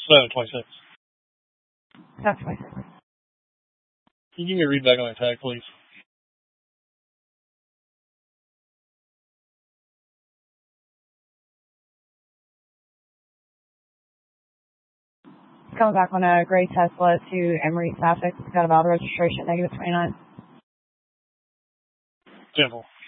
No, 26. That's 26. Can you give me a read back on that tag, please? Coming back on a gray Tesla to Emory Sapphic. Got a valid registration, -29. Simple.